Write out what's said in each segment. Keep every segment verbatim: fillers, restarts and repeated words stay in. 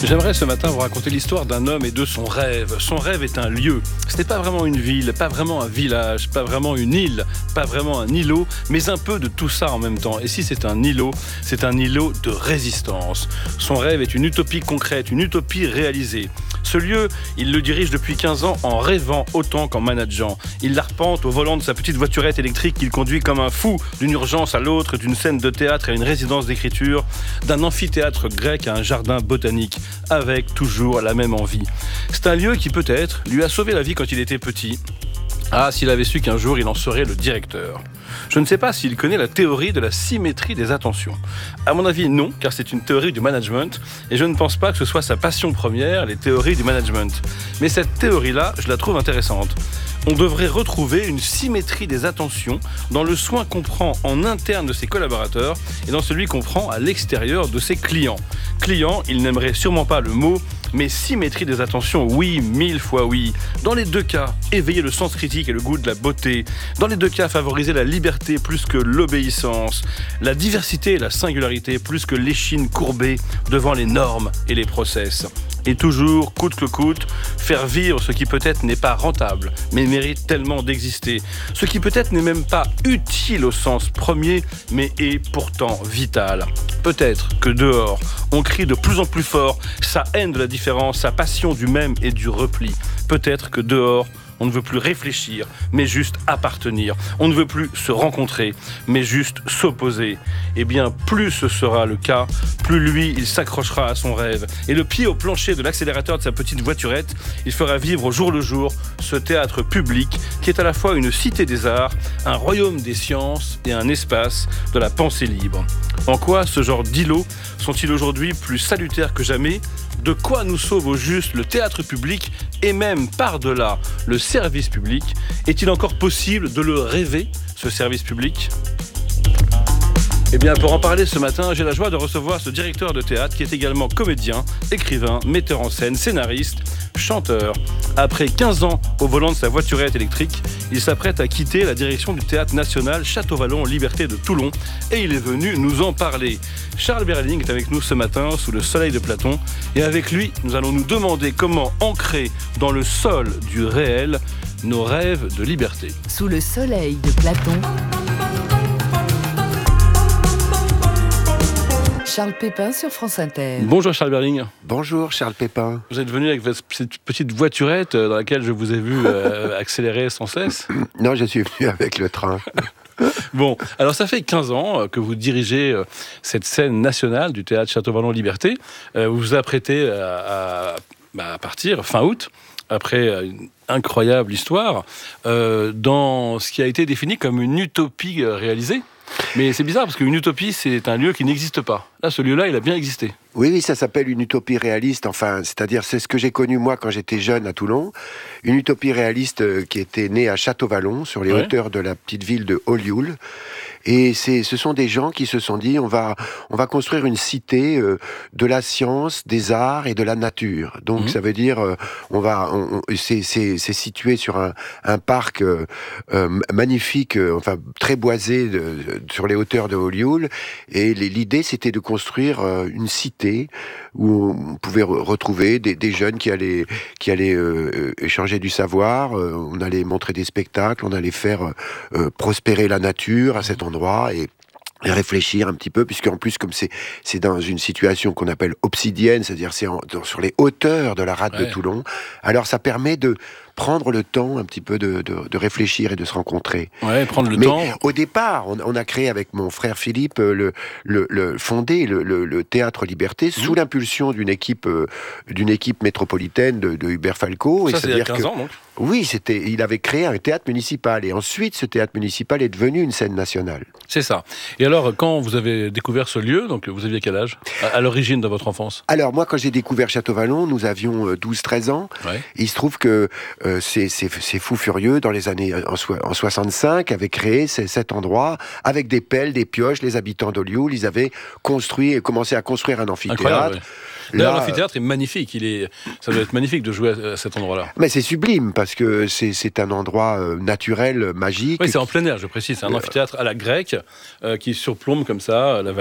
J'aimerais ce matin vous raconter l'histoire d'un homme et de son rêve. Son rêve est un lieu. Ce n'est pas vraiment une ville, pas vraiment un village, pas vraiment une île, pas vraiment un îlot, mais un peu de tout ça en même temps. Et si c'est un îlot, c'est un îlot de résistance. Son rêve est une utopie concrète, une utopie réalisée. Ce lieu, il le dirige depuis quinze ans en rêvant autant qu'en manageant. Il l'arpente au volant de sa petite voiturette électrique qu'il conduit comme un fou d'une urgence à l'autre, d'une scène de théâtre à une résidence d'écriture, d'un amphithéâtre grec à un jardin botanique, avec toujours la même envie. C'est un lieu qui peut-être lui a sauvé la vie quand il était petit. Ah, s'il avait su qu'un jour il en serait le directeur. Je ne sais pas s'il connaît la théorie de la symétrie des attentions. À mon avis, non, car c'est une théorie du management, et je ne pense pas que ce soit sa passion première, les théories du management. Mais cette théorie-là, je la trouve intéressante. On devrait retrouver une symétrie des attentions dans le soin qu'on prend en interne de ses collaborateurs et dans celui qu'on prend à l'extérieur de ses clients. Clients, ils n'aimeraient sûrement pas le mot, mais symétrie des attentions, oui, mille fois oui. Dans les deux cas, éveiller le sens critique et le goût de la beauté. Dans les deux cas, favoriser la liberté plus que l'obéissance. La diversité et la singularité plus que l'échine courbée devant les normes et les process. Et toujours, coûte que coûte, faire vivre ce qui peut-être n'est pas rentable, mais mérite tellement d'exister. Ce qui peut-être n'est même pas utile au sens premier, mais est pourtant vital. Peut-être que dehors, on crie de plus en plus fort sa haine de la différence, sa passion du même et du repli. Peut-être que dehors, on ne veut plus réfléchir, mais juste appartenir. On ne veut plus se rencontrer, mais juste s'opposer. Eh bien, plus ce sera le cas, plus lui, il s'accrochera à son rêve. Et le pied au plancher de l'accélérateur de sa petite voiturette, il fera vivre au jour le jour ce théâtre public qui est à la fois une cité des arts, un royaume des sciences et un espace de la pensée libre. En quoi ce genre d'îlots sont-ils aujourd'hui plus salutaires que jamais ? De quoi nous sauve au juste le théâtre public et même par-delà le service public ? Est-il encore possible de le rêver, ce service public ? Eh bien, pour en parler ce matin, j'ai la joie de recevoir ce directeur de théâtre qui est également comédien, écrivain, metteur en scène, scénariste, chanteur. Après quinze ans au volant de sa voiturette électrique, il s'apprête à quitter la direction du Théâtre National Château-Vallon Liberté de Toulon et il est venu nous en parler. Charles Berling est avec nous ce matin sous le soleil de Platon et avec lui, nous allons nous demander comment ancrer dans le sol du réel nos rêves de liberté. Sous le soleil de Platon, Charles Pépin sur France Inter. Bonjour Charles Berling. Bonjour Charles Pépin. Vous êtes venu avec votre petite voiturette dans laquelle je vous ai vu euh, accélérer sans cesse. Non, je suis venu avec le train. Bon, alors ça fait quinze ans que vous dirigez cette scène nationale du Théâtre Château-Vallon Liberté. Vous vous apprêtez à, à, à partir fin août, après une incroyable histoire, euh, dans ce qui a été défini comme une utopie réalisée. Mais c'est bizarre parce qu'une utopie, c'est un lieu qui n'existe pas. Là, ce lieu-là, il a bien existé. Oui, oui, ça s'appelle une utopie réaliste. Enfin, c'est-à-dire, c'est ce que j'ai connu moi quand j'étais jeune à Toulon. Une utopie réaliste euh, qui était née à Château-Vallon, sur les ouais. hauteurs de la petite ville de Olioul. Et c'est, ce sont des gens qui se sont dit, on va, on va construire une cité euh, de la science, des arts et de la nature. Donc, mmh. ça veut dire, euh, on va, on, on, c'est, c'est, c'est situé sur un, un parc euh, euh, magnifique, euh, enfin très boisé, de, de, sur les hauteurs de Olioul. Et les, l'idée, c'était de construire euh, une cité où on pouvait re- retrouver des, des jeunes qui allaient, qui allaient euh, échanger du savoir. Euh, on allait montrer des spectacles, on allait faire euh, prospérer la nature à cet endroit et et réfléchir un petit peu, puisqu'en plus, comme c'est, c'est dans une situation qu'on appelle obsidienne, c'est-à-dire c'est en, dans, sur les hauteurs de la rade ouais. de Toulon, alors ça permet de prendre le temps un petit peu de, de, de réfléchir et de se rencontrer. Ouais, prendre le Mais temps. Au départ, on, on a créé avec mon frère Philippe le, le, le fondé le, le, le Théâtre Liberté mmh. sous l'impulsion d'une équipe, euh, d'une équipe métropolitaine de, de Hubert Falco. Ça, et c'est il y a quinze ans, donc. Oui, c'était, il avait créé un théâtre municipal et ensuite ce théâtre municipal est devenu une scène nationale. C'est ça. Et alors, quand vous avez découvert ce lieu, donc vous aviez quel âge à, à l'origine de votre enfance ? Alors moi, quand j'ai découvert Château-Vallon, nous avions douze treize ans. Ouais. Et il se trouve que euh, c'est, c'est, c'est fou furieux, dans les années en, so- en soixante-cinq, avait créé c- cet endroit avec des pelles, des pioches. Les habitants d'Olioul, ils avaient construit et commencé à construire un amphithéâtre. D'ailleurs, l'amphithéâtre est magnifique. Il est, ça doit être magnifique de jouer à cet endroit-là. Mais c'est sublime parce que c'est, c'est un endroit euh, naturel, magique. Oui, c'est en plein air, je précise. C'est un amphithéâtre à la grecque euh, qui surplombe comme ça la vallée.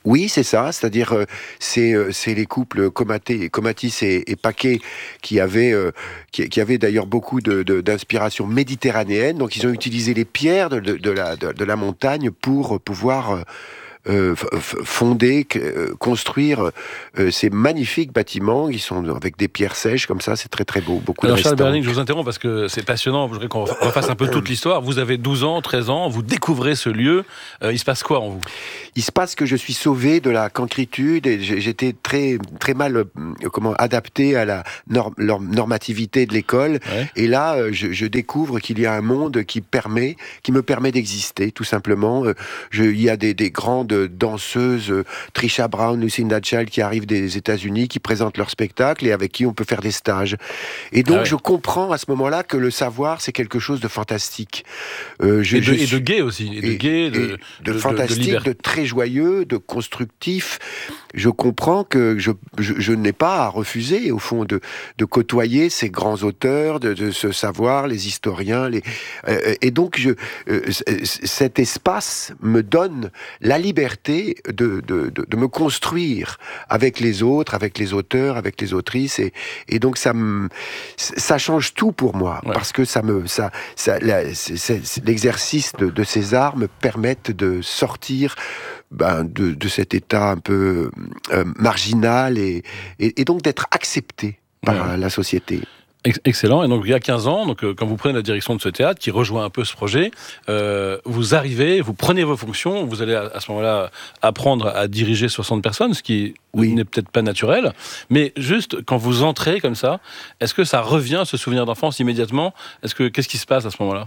Oui, c'est ça, c'est-à-dire euh, c'est euh, c'est les couples Comaté, Comatis et, et Paquet qui avaient euh, qui, qui avaient d'ailleurs beaucoup de, de, d'inspiration méditerranéenne, donc ils ont utilisé les pierres de, de, de la de, de la montagne pour pouvoir euh, Euh, fonder, euh, construire euh, ces magnifiques bâtiments qui sont avec des pierres sèches comme ça, c'est très très beau. Beaucoup Alors de Charles restants. Berling, je vous interromps parce que c'est passionnant, je voudrais qu'on refasse un peu toute l'histoire. Vous avez douze ans, treize ans, vous découvrez ce lieu, euh, il se passe quoi en vous? Il se passe que je suis sauvé de la cancritude et j'étais très très mal euh, comment adapté à la norm, normativité de l'école. Ouais. Et là, je, je découvre qu'il y a un monde qui permet, qui me permet d'exister, tout simplement. Je, il y a des, des grandes danseuses, euh, Trisha Brown, Lucinda Child, qui arrivent des États-Unis, qui présentent leur spectacle et avec qui on peut faire des stages. Et donc, ah ouais. je comprends à ce moment-là que le savoir, c'est quelque chose de fantastique. Euh, je, et, de, je, et de gai aussi, et de et, gai, de, de, de, de fantastique, de, de très joyeux, de constructif. Je comprends que je, je, je n'ai pas à refuser, au fond, de, de côtoyer ces grands auteurs, de, de ce savoir, les historiens. Les, euh, et donc, je, euh, cet espace me donne la liberté de, de, de, de me construire avec les autres, avec les auteurs, avec les autrices. Et, et donc, ça, me, ça change tout pour moi, ouais. parce que ça me, ça, ça, la, c'est, c'est, l'exercice de, de ces arts me permettent de sortir ben, de, de cet état un peu euh, marginal et, et, et donc d'être accepté par ouais. la société. Excellent. Et donc, il y a quinze ans, donc, euh, quand vous prenez la direction de ce théâtre, qui rejoint un peu ce projet, euh, vous arrivez, vous prenez vos fonctions, vous allez à, à ce moment-là apprendre à diriger soixante personnes, ce qui oui. n'est peut-être pas naturel. Mais juste, quand vous entrez comme ça, est-ce que ça revient, ce souvenir d'enfance, immédiatement? Est-ce que, qu'est-ce qui se passe à ce moment-là?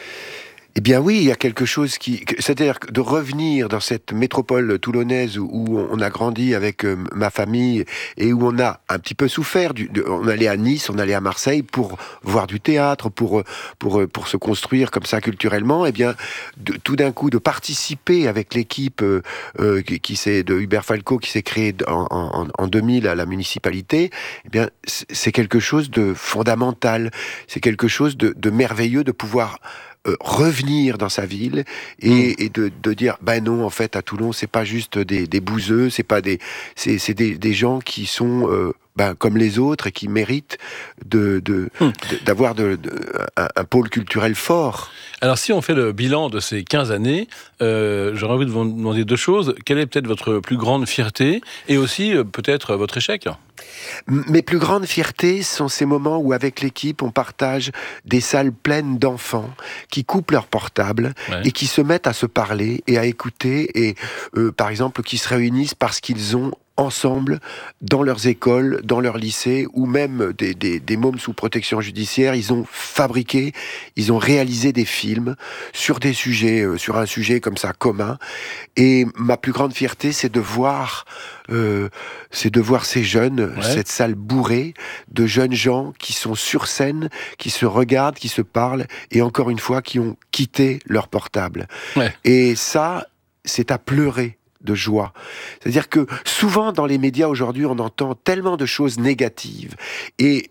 Eh bien oui, il y a quelque chose qui... C'est-à-dire de revenir dans cette métropole toulonnaise où, où on a grandi avec euh, ma famille et où on a un petit peu souffert. Du, de, on allait à Nice, on allait à Marseille pour voir du théâtre, pour, pour, pour se construire comme ça culturellement. Eh bien, de, tout d'un coup, de participer avec l'équipe euh, euh, qui, qui s'est, de Hubert Falco qui s'est créée en, en, en deux mille à la municipalité, eh bien, c'est quelque chose de fondamental. C'est quelque chose de, de merveilleux de pouvoir... Euh, revenir dans sa ville et, mmh. et de, de dire ben non, en fait à Toulon c'est pas juste des, des bouseux, c'est pas des c'est, c'est des, des gens qui sont euh, ben, comme les autres et qui méritent de, de, mmh. de d'avoir de, de, un, un pôle culturel fort. Alors si on fait le bilan de ces quinze années, euh, j'aurais envie de vous demander deux choses. Quelle est peut-être votre plus grande fierté et aussi euh, peut-être votre échec? Mes plus grandes fiertés sont ces moments où, avec l'équipe, on partage des salles pleines d'enfants qui coupent leur portable ouais. et qui se mettent à se parler et à écouter et, euh, par exemple, qui se réunissent parce qu'ils ont ensemble, dans leurs écoles, dans leurs lycées, ou même des, des, des mômes sous protection judiciaire, ils ont fabriqué, ils ont réalisé des films sur des sujets, euh, sur un sujet comme ça commun. Et ma plus grande fierté, c'est de voir, euh, c'est de voir ces jeunes, ouais. cette salle bourrée de jeunes gens qui sont sur scène, qui se regardent, qui se parlent, et encore une fois, qui ont quitté leur portable. Ouais. Et ça, c'est à pleurer de joie. C'est-à-dire que souvent dans les médias aujourd'hui, on entend tellement de choses négatives. Et,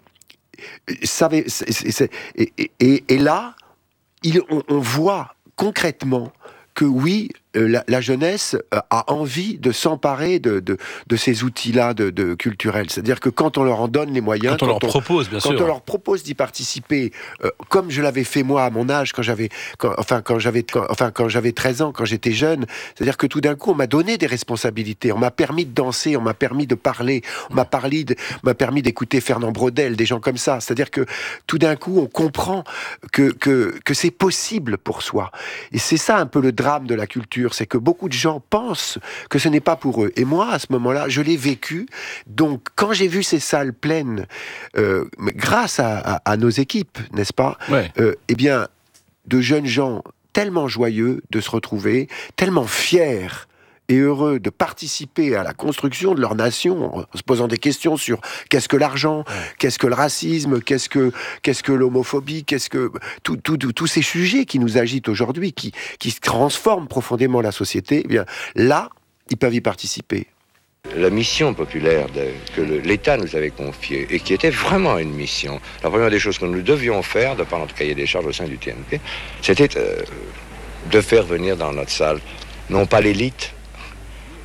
ça, c'est, c'est, et, et, et là, il, on, on voit concrètement que oui, la, la jeunesse a envie de s'emparer de, de, de ces outils-là de, de culturels. C'est-à-dire que quand on leur en donne les moyens, quand on quand leur on, propose, bien quand sûr, quand on leur propose d'y participer, euh, comme je l'avais fait moi à mon âge, quand j'avais, quand, enfin quand j'avais, quand, enfin quand j'avais treize ans, quand j'étais jeune, c'est-à-dire que tout d'un coup, on m'a donné des responsabilités, on m'a permis de danser, on m'a permis de parler, on m'a parlé, de, m'a permis d'écouter Fernand Braudel, des gens comme ça. C'est-à-dire que tout d'un coup, on comprend que que que c'est possible pour soi. Et c'est ça un peu le drame de la culture, c'est que beaucoup de gens pensent que ce n'est pas pour eux. Et moi, à ce moment-là, je l'ai vécu. Donc, quand j'ai vu ces salles pleines, euh, grâce à, à, à nos équipes, n'est-ce pas, ouais. euh, eh bien, de jeunes gens tellement joyeux de se retrouver, tellement fiers et heureux de participer à la construction de leur nation, en se posant des questions sur qu'est-ce que l'argent, ouais. qu'est-ce que le racisme, qu'est-ce que, qu'est-ce que l'homophobie, qu'est-ce que... Tous tout, tout, tout ces sujets qui nous agitent aujourd'hui, qui, qui transforment profondément la société, eh bien, là, ils peuvent y participer. La mission populaire de, que le, l'État nous avait confiée, et qui était vraiment une mission, la première des choses que nous devions faire, de par notre cahier des charges au sein du T N P, c'était euh, de faire venir dans notre salle, non pas l'élite,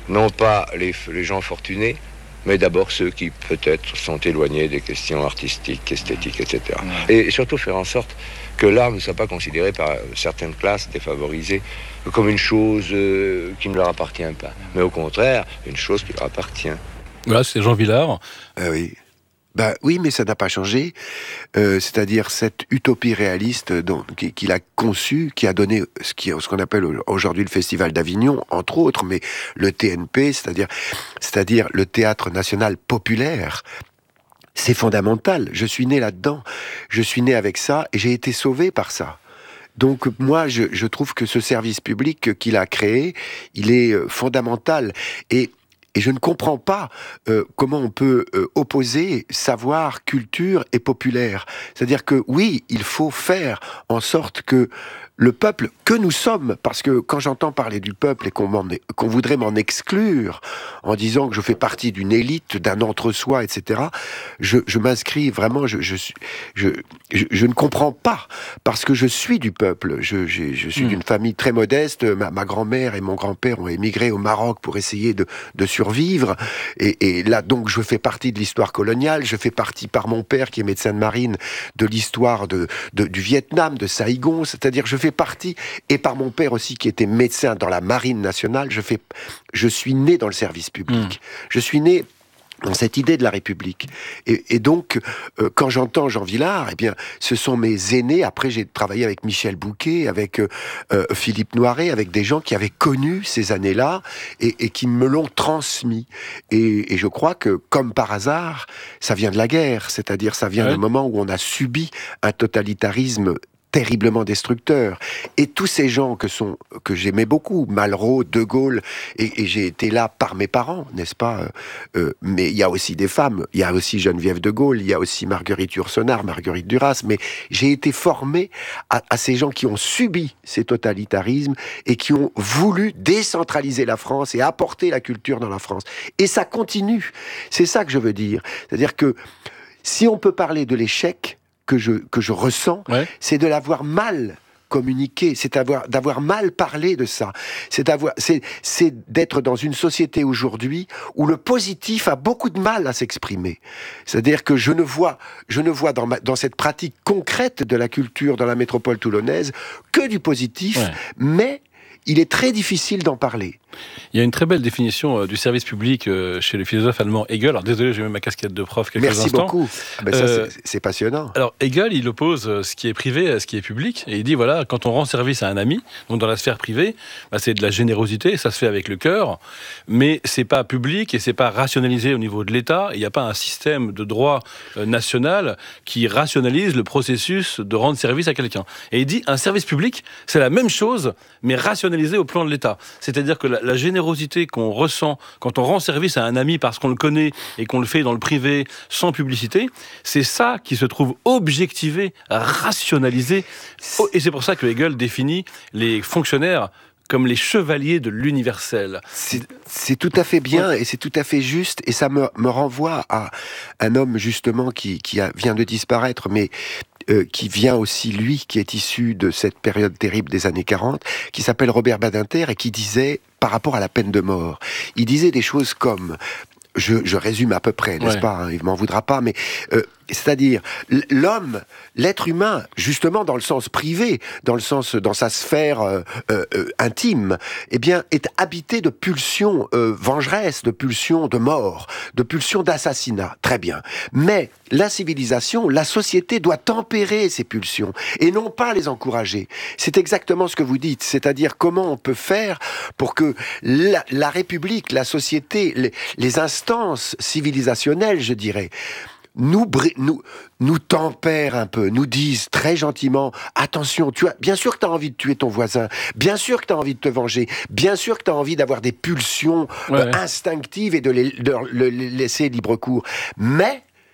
non pas les, les gens fortunés, mais d'abord ceux qui peut-être sont éloignés des questions artistiques, esthétiques, et cetera. Ouais. Et surtout faire en sorte que l'art ne soit pas considéré par certaines classes défavorisées comme une chose euh, qui ne leur appartient pas, mais au contraire, une chose qui leur appartient. Voilà, c'est Jean Vilar. Euh, oui. Ben, oui, mais ça n'a pas changé. Euh, c'est-à-dire cette utopie réaliste dont, qu'il a conçue, qui a donné ce, qui, ce qu'on appelle aujourd'hui le Festival d'Avignon, entre autres, mais le T N P, c'est-à-dire, c'est-à-dire le Théâtre National Populaire, c'est fondamental. Je suis né là-dedans. Je suis né avec ça et j'ai été sauvé par ça. Donc moi, je, je trouve que ce service public qu'il a créé, il est fondamental. Et Et je ne comprends pas euh, comment on peut euh, opposer savoir, culture et populaire. C'est-à-dire que oui, il faut faire en sorte que le peuple que nous sommes, parce que quand j'entends parler du peuple et qu'on, m'en, qu'on voudrait m'en exclure en disant que je fais partie d'une élite, d'un entre-soi, et cetera, je, je m'inscris vraiment, je, je, je, je, je ne comprends pas, parce que je suis du peuple. Je, je, je suis mmh. d'une famille très modeste. Ma, ma grand-mère et mon grand-père ont émigré au Maroc pour essayer de, de survivre. Et, et là, donc, je fais partie de l'histoire coloniale. Je fais partie, par mon père, qui est médecin de marine, de l'histoire de, de, du Vietnam, de Saïgon. C'est-à-dire, je fais partie, et par mon père aussi, qui était médecin dans la marine nationale, je fais, je suis né dans le service public. Mmh. Je suis né dans cette idée de la République. Et, et donc, euh, quand j'entends Jean Vilar, eh bien, ce sont mes aînés. Après, j'ai travaillé avec Michel Bouquet, avec euh, euh, Philippe Noiret, avec des gens qui avaient connu ces années-là et, et qui me l'ont transmis. Et, et je crois que, comme par hasard, ça vient de la guerre. C'est-à-dire, ça vient ouais. d'un moment où on a subi un totalitarisme terriblement destructeur. Et tous ces gens que sont que j'aimais beaucoup, Malraux, De Gaulle, et, et j'ai été là par mes parents, n'est-ce pas euh, mais il y a aussi des femmes, il y a aussi Geneviève de Gaulle, il y a aussi Marguerite Yourcenar, Marguerite Duras, mais j'ai été formé à, à ces gens qui ont subi ces totalitarismes et qui ont voulu décentraliser la France et apporter la culture dans la France. Et ça continue. C'est ça que je veux dire. C'est-à-dire que si on peut parler de l'échec que je, que je ressens, ouais. c'est de l'avoir mal communiqué, c'est d'avoir, d'avoir mal parlé de ça. C'est, d'avoir, c'est, c'est d'être dans une société aujourd'hui où le positif a beaucoup de mal à s'exprimer. C'est-à-dire que je ne vois, je ne vois dans, ma, dans cette pratique concrète de la culture dans la métropole toulonnaise que du positif, ouais. mais il est très difficile d'en parler. Il y a une très belle définition euh, du service public euh, chez le philosophe allemand Hegel. Alors désolé, j'ai mis ma casquette de prof quelques Merci instants. Merci beaucoup. Ben ça, euh, c'est, c'est passionnant. Alors Hegel, il oppose ce qui est privé à ce qui est public. Et il dit, voilà, quand on rend service à un ami, donc dans la sphère privée, bah, c'est de la générosité, ça se fait avec le cœur, mais c'est pas public et c'est pas rationalisé au niveau de l'État. Il n'y a pas un système de droit euh, national qui rationalise le processus de rendre service à quelqu'un. Et il dit, un service public, c'est la même chose, mais rationalisé au plan de l'État. C'est-à-dire que la, la générosité qu'on ressent quand on rend service à un ami parce qu'on le connaît et qu'on le fait dans le privé sans publicité, c'est ça qui se trouve objectivé, rationalisé. Et c'est pour ça que Hegel définit les fonctionnaires comme les chevaliers de l'universel. C'est, c'est tout à fait bien et c'est tout à fait juste, et ça me, me renvoie à un homme justement qui, qui a, vient de disparaître, mais euh, qui vient aussi, lui, qui est issu de cette période terrible des années quarante, qui s'appelle Robert Badinter et qui disait, par rapport à la peine de mort, il disait des choses comme... Je, je résume à peu près, n'est-ce ouais. pas hein, il m'en voudra pas, mais euh, c'est-à-dire l'homme, l'être humain, justement dans le sens privé, dans le sens dans sa sphère euh, euh, intime, eh bien, est habité de pulsions euh, vengeresses, de pulsions de mort, de pulsions d'assassinat. Très bien, mais la civilisation, la société doit tempérer ces pulsions et non pas les encourager. C'est exactement ce que vous dites, c'est-à-dire comment on peut faire pour que la, la République, la société, les, les instances civilisationnelles, je dirais, nous, nous, nous tempèrent un peu, nous disent très gentiment, attention, tu as, bien sûr que tu as envie de tuer ton voisin, bien sûr que tu as envie de te venger, bien sûr que tu as envie d'avoir des pulsions ouais, euh, ouais. instinctives et de, les, de, de les laisser libre cours, mais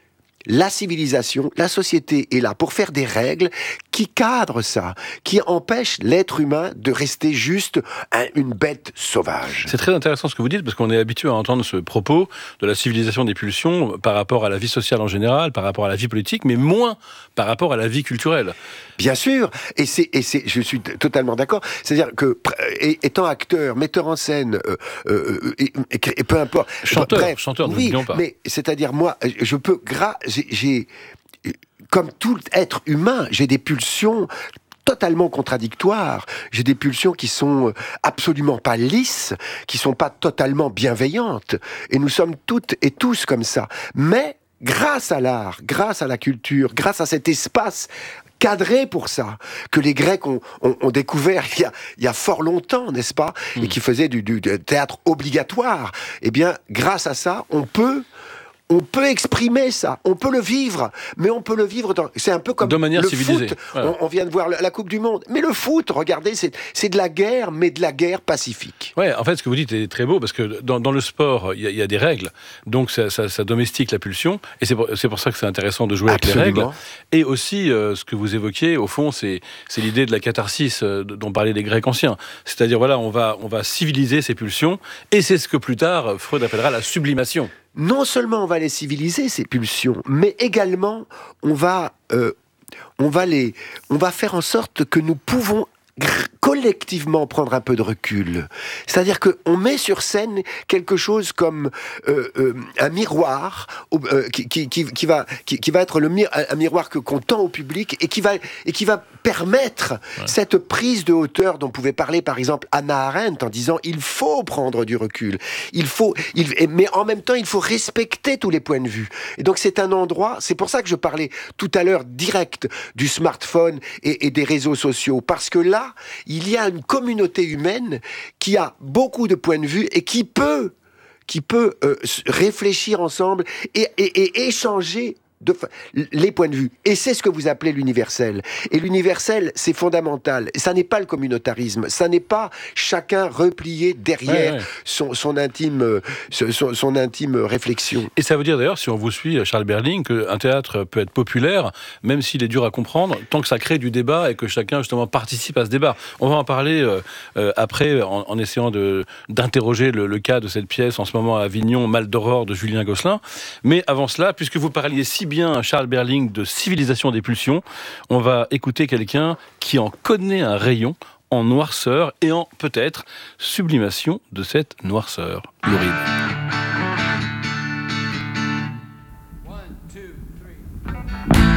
la civilisation, la société est là pour faire des règles qui cadrent ça, qui empêchent l'être humain de rester juste un, une bête sauvage. C'est très intéressant ce que vous dites, parce qu'on est habitué à entendre ce propos de la civilisation des pulsions par rapport à la vie sociale en général, par rapport à la vie politique, mais moins par rapport à la vie culturelle. Bien sûr, et c'est, et c'est, je suis t- totalement d'accord. C'est-à-dire que, et, étant acteur, metteur en scène, euh, euh, et, et, et peu importe, chanteur, bref, chanteur, ne oui, l'oublions pas. mais c'est-à-dire moi, je peux, gra- j'ai, j'ai, comme tout être humain, j'ai des pulsions totalement contradictoires. J'ai des pulsions qui sont absolument pas lisses, qui sont pas totalement bienveillantes. Et nous sommes toutes et tous comme ça. Mais grâce à l'art, grâce à la culture, grâce à cet espace cadré pour ça, que les Grecs ont, ont, ont découvert il y, a, il y a fort longtemps, n'est-ce pas, mmh. et qui faisait du, du, du théâtre obligatoire, eh bien, grâce à ça, on peut... On peut exprimer ça, on peut le vivre, mais on peut le vivre dans... C'est un peu comme de manière le civilisée. foot. Voilà. On, on vient de voir la Coupe du Monde. Mais le foot, regardez, c'est, c'est de la guerre, mais de la guerre pacifique. Ouais, en fait, ce que vous dites est très beau, parce que dans, dans le sport, il y, y a des règles, donc ça, ça, ça domestique la pulsion, et c'est pour, c'est pour ça que c'est intéressant de jouer Absolument. Avec les règles. Et aussi, euh, ce que vous évoquiez, au fond, c'est, c'est l'idée de la catharsis euh, dont parlaient les Grecs anciens. C'est-à-dire, voilà, on va, on va civiliser ces pulsions, et c'est ce que plus tard, Freud appellera la sublimation. Non seulement on va les civiliser, ces pulsions, mais également on va, euh, on va les, on va faire en sorte que nous pouvons gr- collectivement prendre un peu de recul. C'est-à-dire qu'on met sur scène quelque chose comme euh, euh, un miroir euh, qui, qui, qui, qui, va, qui, qui va être le mi- un miroir que, qu'on tend au public et qui va, et qui va permettre ouais. cette prise de hauteur dont pouvait parler par exemple Hannah Arendt en disant il faut prendre du recul, il faut, il, mais en même temps il faut respecter tous les points de vue. Et donc c'est un endroit, c'est pour ça que je parlais tout à l'heure direct du smartphone et, et des réseaux sociaux, parce que là il y a une communauté humaine qui a beaucoup de points de vue et qui peut, qui peut euh, réfléchir ensemble et, et, et échanger de, les points de vue. Et c'est ce que vous appelez l'universel. Et l'universel, c'est fondamental. Ça n'est pas le communautarisme. Ça n'est pas chacun replié derrière ouais, ouais. Son, son, intime, son, son intime réflexion. Et ça veut dire d'ailleurs, si on vous suit, Charles Berling, qu'un théâtre peut être populaire, même s'il est dur à comprendre, tant que ça crée du débat et que chacun justement participe à ce débat. On va en parler euh, euh, après, en, en essayant de, d'interroger le, le cas de cette pièce en ce moment à Avignon, Mal d'aurore de Julien Gosselin. Mais avant cela, puisque vous parliez si bien bien Charles Berling de Civilisation des pulsions, on va écouter quelqu'un qui en connaît un rayon en noirceur et en peut-être sublimation de cette noirceur. Laurine.